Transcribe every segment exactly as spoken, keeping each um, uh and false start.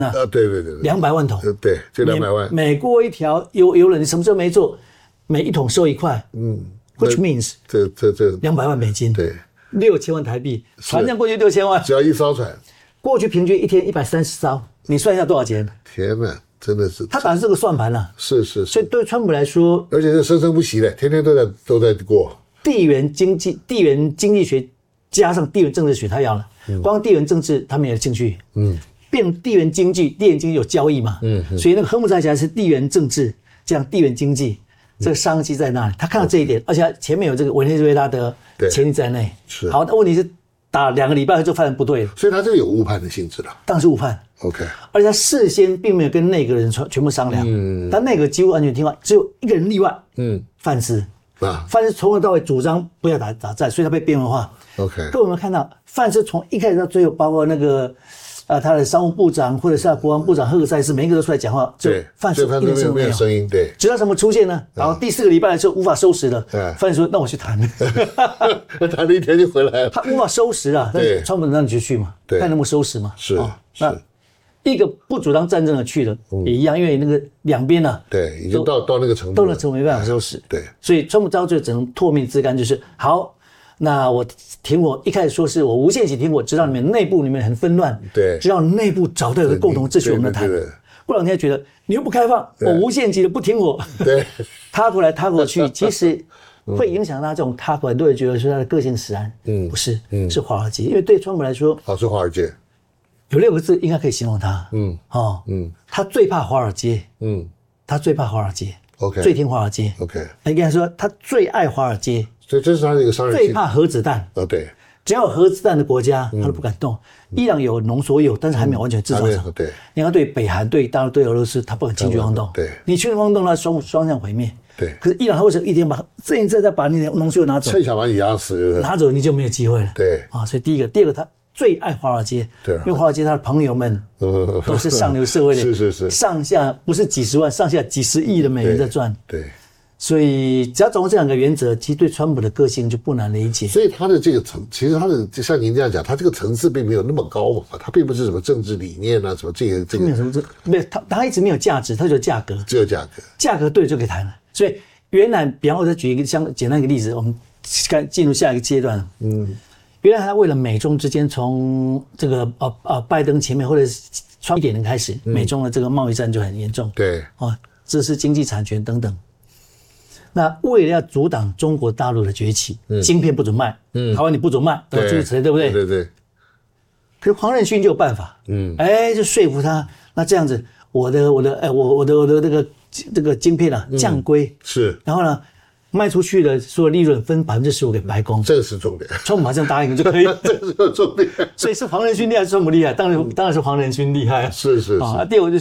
啊，对对对， 两百万桶， 对，就两百万。 每过一条油油轮，你什么时候没做，每一桶收一块，嗯 ，which means 这这这两百万美金， 对， 六千万台币，船上过去六千万， 只要一艘船， 过去平均一天一百三十艘，你算一下多少钱？ 天哪，真的是， 他打的是这个算盘了， 是是是， 所以对川普来说， 而且是生生不息的，天天都在都在过。 地缘经济、地缘经济学加上地缘政治学，他要了，嗯、光地缘政治他们也有兴趣，嗯。变地缘经济，地缘经济有交易嘛？嗯，所以那个亨姆查起来是地缘政治，这样地缘经济，这个商机在那里。他看到这一点，而且前面有这个委内瑞拉的前提在内。 是。 好，那问题是打两个礼拜就发现不对了， 所以他这个有误判的性质了。 当然是误判。 OK。 而且他事先并没有跟内阁人全全部商量，嗯，但内阁几乎完全听话，只有一个人例外，嗯，范斯。啊，范斯从头到尾主张不要打打战，所以他被边缘化。 OK。 各位有没有看到范斯从一开始到最后，包括那个。呃，他的商务部长或者是他国防部长赫克塞斯，每一个都出来讲话， 对， 范斯一点声音没有声音，对。 直到什么出现呢？然后第四个礼拜的时候无法收拾了，范斯说：“那我去谈。” 谈了一天就回来了。 他无法收拾啊，但是川普让你就去嘛，看能不能收拾嘛。 是， 那一个不主张战争的去了也一样，因为那个两边呢， 对，已经到到那个程度， 到那程度没办法收拾。 对， 所以川普到最后只能唾面自干，就是好。那我停火，一开始说是我无限期停火，直到你们内部里面很纷乱， 对， 直到内部找到一个共同秩序，我们谈。过两天觉得你又不开放，我无限期的不停火， 对， 他过来他过去，其实会影响他这种他过来，都会觉得说他的个性使然，嗯，不是，嗯，是华尔街，因为对川普来说， 好是华尔街， 有六个字应该可以形容他，嗯，哦，嗯，他最怕华尔街，嗯，他最怕华尔街 ，OK， 最听华尔街 ，OK， 应该说他最爱华尔街。 所以这是他的一个商人最怕核子弹哦，对， 只要有核子弹的国家，他都不敢动。伊朗有浓缩铀，但是还没有完全制造成。 对， 你看对北韩、对大陆、对俄罗斯，他不敢轻举妄动。 对， 你轻举妄动，他双双向毁灭。 对， 可是伊朗他为什么一天把这一次再把你的浓缩铀拿走？ 趁想把你压死， 拿走你就没有机会了。 对啊，所以第一个，第二个他最爱华尔街， 对， 因为华尔街他的朋友们都是上流社会的， 是是是， 上下不是几十万，上下几十亿的美元在赚。 对。 所以只要掌握这两个原则，其实对川普的个性就不难理解。 所以他的这个层，其实他的就像您这样讲，他这个层次并没有那么高嘛，他并不是什么政治理念啊，什么这个这个。 没有什么这，没有他他一直没有价值，他只有价格， 只有价格， 价格对就可以谈了。所以原来，比方我再举一个相简单一个例子，我们该进入下一个阶段。嗯，原来他为了美中之间从这个呃呃拜登前面或者是川普一点零开始，嗯、美中的这个贸易战就很严重。 对， 哦，这是经济产权等等。那为了要阻挡中国大陆的崛起，嗯、晶片不准卖，嗯，台湾你不准卖，对，诸如此类，对不对？ 对对。 可是黄仁勋就有办法，嗯，哎，就说服他，那这样子，我的我的哎，我我的我的那个这个晶片啊降规、嗯、 是， 然后呢卖出去的所有利润分百分之十五给白宫， 这个是重点， 川普马上答应就可以， 这是个重点。 所以是黄仁勋厉害，川普厉害，当然当然是黄仁勋厉害， 是是是。 啊，第二个就是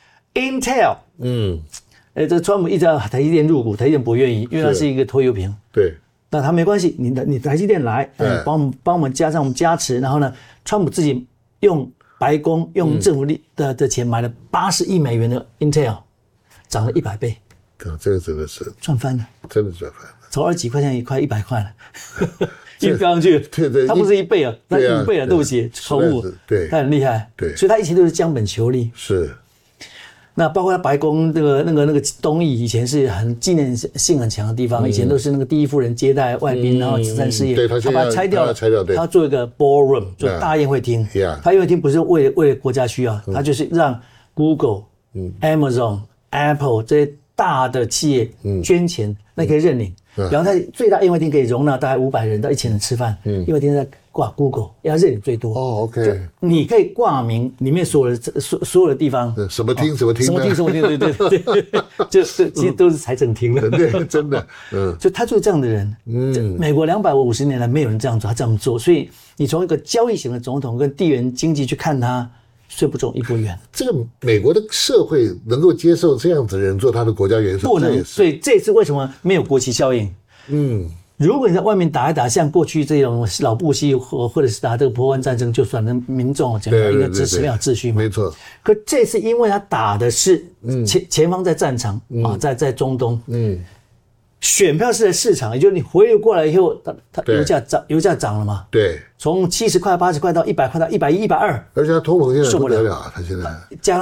Intel， 嗯。哎，这川普一直要台积电入股，台积电不愿意，因为它是一个拖油瓶。 对， 那他没关系，你的你台积电来，哎，帮我们帮我们加上我们加持，然后呢，川普自己用白宫用政府的的钱买了八十亿美元的 Intel， 涨了一百倍。 对，这个真的是赚翻了， 真的赚翻了， 从二十几块钱一块一百块了，一飙上去。 对对， 它不是一倍啊，它五倍啊，对不起，口误。 对， 它很厉害。 对， 所以他一切都是将本求利。 是。 那包括他白宫那个那个那个东翼以前是很纪念性很强的地方，嗯、以前都是那个第一夫人接待外宾，嗯、然后慈善事业， 对他他把它拆掉了， 拆掉，对， 他做一个 ballroom， 做大宴会厅。 Yeah. 他宴会厅不是为了为了国家需要，他、嗯、就是让 Google、Amazon、Apple 这些大的企业捐钱，嗯、那可以认领。嗯、然后他最大宴会厅可以容纳大概五百人到一千人吃饭，嗯、宴会厅在挂 Google， 要认领最多。 哦 ，OK， 你可以挂名里面所有的所所有的地方， 什么厅、哦、什么厅， 什么厅什么厅，对对对对，就其实都是财政厅了。 对，真的，嗯， 就他就是这样的人。嗯，美国两百五十年来没有人这样做，他这样做，所以你从一个交易型的总统跟地缘经济去看他，虽不中亦不远。 这个美国的社会能够接受这样子的人做他的国家元首， 不能。所以这次为什么没有国旗效应？嗯。如果你在外面打一打，像过去这种老布希或或者是打这个波湾战争，就算能民众讲一个支持没有秩序嘛， 没错。 可这次因为他打的是前前方在战场、嗯、啊，在在中东，嗯，选票是在市场，也就是你回流过来以后，它它油价涨，油价涨了嘛， 对， 从七十块、八十块到一百块到一百一、一百二， 而且它通膨现在不得了，它现在加上。